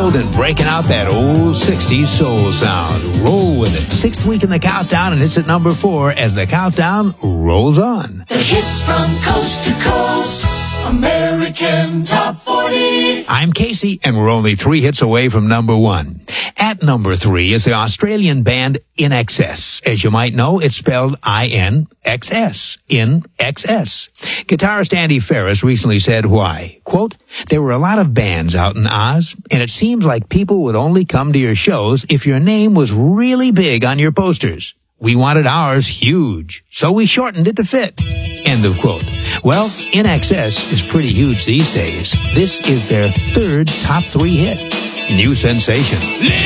old and breaking out that old 60s soul sound. Roll with it. 6th week in the countdown, and it's at number 4 as the countdown rolls on. The hits from coast to coast. American Top 40. I'm Casey, and we're only 3 hits away from number 1. At number 3 is the Australian band In Excess. As you might know, it's spelled I-N-X-S. In Excess. Guitarist Andy Ferris recently said why. Quote, there were a lot of bands out in Oz, and it seems like people would only come to your shows if your name was really big on your posters. We wanted ours huge, so we shortened it to fit. End of quote. Well, In Excess is pretty huge these days. This is their 3rd top 3 hit. New sensation.